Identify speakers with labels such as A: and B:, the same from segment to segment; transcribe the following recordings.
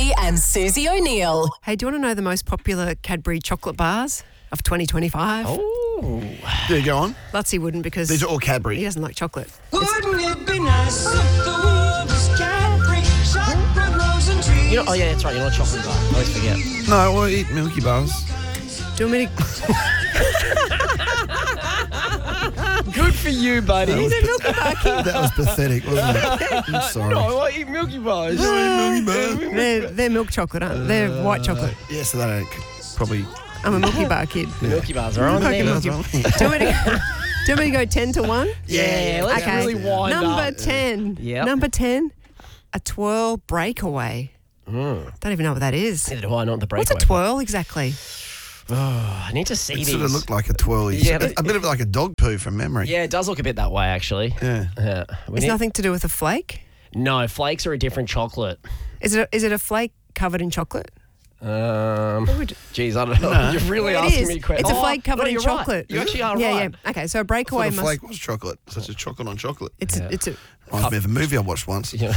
A: Maddie and Susie O'Neill.
B: Hey, do you want to know the most popular Cadbury chocolate bars of 2025?
C: Oh.
D: Yeah, go on.
B: Lutzy wouldn't because
D: These are all
B: he
D: Cadbury.
B: doesn't like chocolate.
E: Wouldn't it be nice if the world was Cadbury, chocolate rose and trees?
C: Oh yeah, that's right. You're not a chocolate bar. I always forget.
D: No, we'll eat Milky Bars.
B: Do you want me to...
C: Good for you, buddy.
B: He's a Milky Bar kid.
D: That was pathetic, wasn't it? I'm sorry.
C: No, I eat Milky Bars.
D: Milky Bar.
B: They're milk chocolate, aren't they? They're white chocolate.
D: Yeah, so they don't probably...
B: I'm a Milky Bar kid.
C: Milky Bars are on there.
B: Do you want me to go 10 to 1?
C: Yeah, let's
B: Okay.
C: really wind
B: Number
C: up.
B: 10.
C: Yep.
B: Number 10, a twirl breakaway. Don't even know what that is.
C: Neither do I know what the
B: What's
C: breakaway.
B: a twirl exactly?
C: Oh, I need to see
D: It
C: these.
D: sort of looked like a twirly.
C: Yeah,
D: a bit of like a dog poo from memory.
C: Yeah, it does look a bit that way, actually.
D: Yeah.
B: It's nothing to do with a flake?
C: No, flakes are a different chocolate.
B: Is it a flake covered in chocolate?
C: Geez, I don't know. You're really
B: It
C: asking
B: is.
C: me questions.
B: It's a flake covered in
C: you're right.
B: chocolate.
C: You actually are
B: yeah,
C: right.
B: Yeah. Okay, so a
D: I
B: breakaway
D: thought a
B: must...
D: flake was chocolate. Such a chocolate on chocolate.
B: It's a...
D: Reminds me of a movie I watched once.
C: Yeah.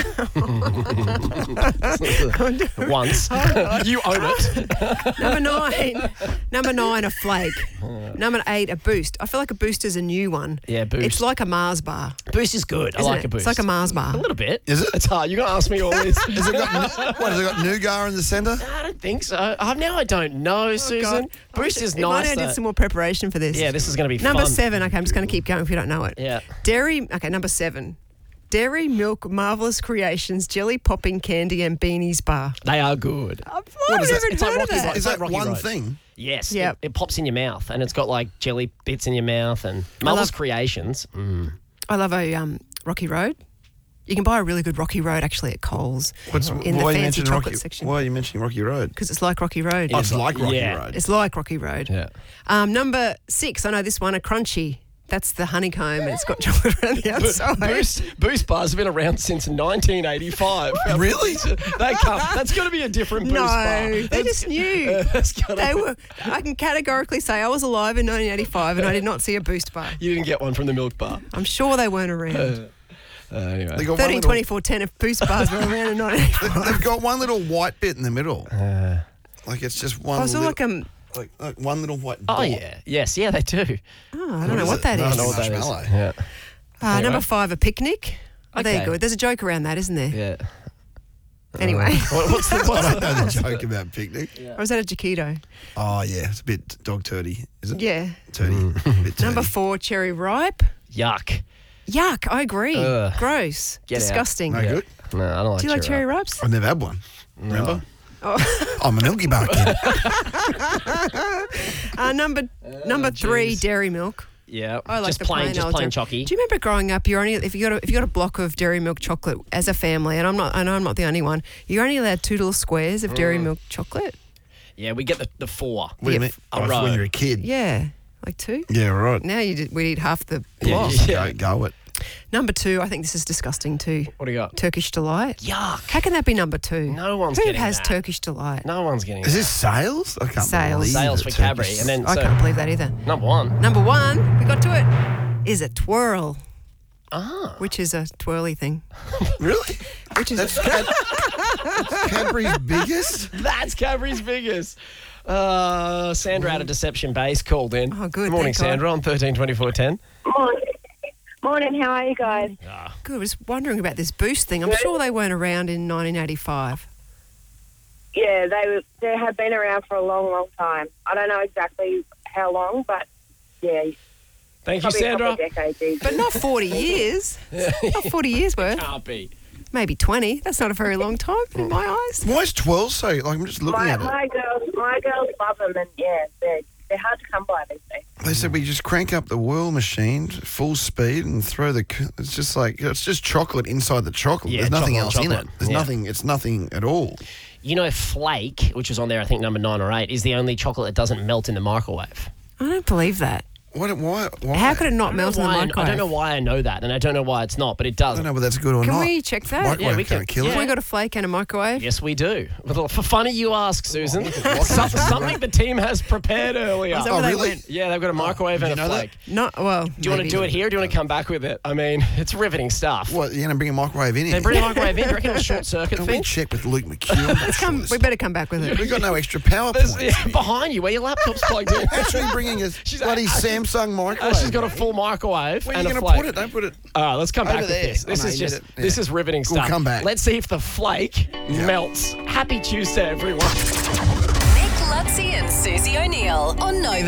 C: Once. You own it.
B: Number 9, a flake. Number 8, a boost. I feel like a boost is a new one.
C: Yeah, Boost.
B: It's like a Mars bar.
C: Boost is good. I
B: Isn't
C: like
B: it?
C: a Boost.
B: It's like a Mars bar.
C: A little bit.
D: Is it?
C: It's hard. You're going to ask me all this.
D: Has it got nougat in the centre?
C: I don't think so. Now I don't know, Susan.
B: God.
C: Boost is
B: If only
C: nice.
B: I did
C: though.
B: some more preparation for this.
C: Yeah, this is going to be
B: Number
C: fun.
B: 7. Okay, I'm just going to keep going if you don't know it.
C: Yeah.
B: Number 7. Dairy Milk Marvellous Creations Jelly Popping Candy and Beanies Bar.
C: They are good.
B: I've
D: What is
B: never
D: that?
B: even
C: It's like
B: heard of
C: Rocky
B: that.
C: Road.
D: Is
C: It's like
D: that
C: Rocky
D: one
C: Road.
D: thing?
C: Yes.
B: Yep.
C: It pops in your mouth and it's got like jelly bits in your mouth and Mother's Creations.
B: I love a Rocky Road. You can buy a really good Rocky Road actually at Coles in the
D: why are you
B: fancy
D: mentioning
B: chocolate section.
D: Why are you mentioning Rocky Road?
B: Because it's like Rocky Road.
D: Oh, it's like Rocky
C: Yeah.
D: Road.
B: It's like Rocky Road.
C: Yeah.
B: Number 6, I know this one, a Crunchy. That's the honeycomb and it's got chocolate around the outside.
C: Boost bars have been around since 1985.
D: Really?
C: That's got to be a different Boost bar.
B: No, they're just new.
C: That's gotta
B: They
C: be-
B: were. I can categorically say I was alive in 1985 and I did not see a Boost bar.
C: You didn't get one from the milk bar.
B: I'm sure they weren't around.
C: Anyway.
D: They got
B: 13,
D: one
B: 24, 10 if Boost bars were around in 1985.
D: They've got one little white bit in the middle. Like it's just one.
B: Oh, so
D: little,
B: like
D: like one little white.
C: Oh,
D: dot.
C: yeah. Yes, yeah, they do.
B: I don't know what that
D: I
B: is.
D: don't know what that is.
C: Yeah. Anyway.
B: Number 5, a picnic. Oh, there you
C: Okay.
B: go. There's a joke around that, isn't there?
C: Yeah.
B: Anyway.
C: What's the
D: I don't know the joke about picnic.
B: Or is that a Jaquito?
D: Oh yeah, it's a bit dog turdy, is it?
B: Yeah.
D: Turdy. Bit
B: Number
D: turdy.
B: 4, cherry ripe.
C: Yuck.
B: Yuck, I agree.
C: Ugh.
B: Gross.
C: Get out.
B: Disgusting.
D: No good.
C: No, I don't like
B: Do you like cherry
C: ripe.
B: ripes?
D: I've never had one. Remember?
B: Oh.
D: I'm a Milky Bar kid.
B: Number 3, dairy milk.
C: Yeah.
B: I like
C: just
B: the
C: plain,
B: plain
C: just
B: old
C: plain
B: dairy-
C: chocky.
B: Do you remember growing up? You're only if you got a block of dairy milk chocolate as a family, and I know I'm not the only one. You're only allowed 2 little squares of dairy milk chocolate.
C: Yeah, we get the 4.
D: What do you mean?
C: A
D: Oh,
C: row.
D: when you're a kid.
B: Yeah, like 2.
D: Yeah, right.
B: Now we eat half the
C: Yeah,
B: block.
C: yeah.
D: Go it.
B: Number 2, I think this is disgusting too.
C: What do you got?
B: Turkish delight.
C: Yuck.
B: How can that be number 2?
C: No one's
B: Who
C: getting
B: has
C: that.
B: Turkish delight?
C: No one's getting
D: Is
C: that.
D: this sales? I can't
B: Sales.
D: believe
C: Sales
D: that
C: for Cadbury.
D: Turkish-
C: And then
B: I can't believe that either.
C: number 1.
B: Number 1, we got to it. Is a twirl,
C: Ah.
B: which is a twirly thing.
D: Really?
B: Which is
D: That's Cadbury's biggest?
C: That's Cadbury's biggest. Sandra out of Deception Base called in.
B: Oh, good,
C: Morning,
B: thank God.
C: Sandra, on 132410.
F: Morning, how are you guys?
B: good. I was wondering about this boost thing. I'm sure they weren't around in 1985.
F: Yeah, they have been around for a long, long time. I don't know exactly how long, but yeah,
C: Thank you,
F: probably a couple
C: Sandra.
F: of decades easy.
B: But not 40 years. Not 40 years worth.
C: Can't be.
B: Maybe 20. That's not a very long time in my eyes.
D: Why is 12 so? Like, I'm just looking at it.
F: My girls love them, and yeah, they're hard to come by these days.
D: They said we just crank up the whirl machine full speed and throw the. It's just like it's just chocolate inside the chocolate.
C: Yeah,
D: There's nothing
C: chocolate
D: else
C: on
D: in it.
C: chocolate.
D: There's
C: Yeah.
D: nothing. It's nothing at all.
C: You know, Flake, which was on there, I think number 9 or 8, is the only chocolate that doesn't melt in the microwave.
B: I don't believe that.
D: Why?
B: How could it not
C: I don't
B: melt
C: know
B: in the
C: why-
B: microwave?
C: I don't know why I know that, and I don't know why it's not, but it
D: I
C: does.
D: don't know whether that's good or
B: Can
D: not.
B: we check that?
D: Microwave
C: Yeah, we
D: can't
C: can-
D: kill
C: yeah.
B: We
D: it.
B: got a flake and a microwave.
C: Yes, we do. For funny you ask, Susan. Something the team has prepared earlier.
B: Is that
D: Oh,
B: where they
D: really?
B: went?
C: Yeah, they've got a microwave
D: did
C: and a
D: you know that?
C: flake.
B: No, well.
C: Do you want to do it here or do you want to come back with it? I mean, it's riveting stuff.
D: What, you're going to bring a microwave in
C: They
D: here?
C: bring a microwave in. Do you reckon it'll short circuit
D: Can we
C: things?
D: check with Luke McEwen?
B: We better come back with it.
D: We've got no extra power
C: There's,
D: points.
C: yeah, behind you where your laptop's plugged in.
D: Actually bringing a bloody Samsung microwave.
C: She's got a full microwave
D: Where are
C: and
D: you
C: a
D: going to
C: flake.
D: put it? Don't put it.
C: All right, let's come back
D: Over
C: with
D: there.
C: this.
D: Oh,
C: This
D: no,
C: is
D: you
C: just
D: did it.
C: this
D: Yeah.
C: is riveting
D: We'll
C: stuff.
D: come back.
C: Let's see if the flake melts. Happy Tuesday, everyone.
A: Nick Luxie and Susie O'Neill on Nova.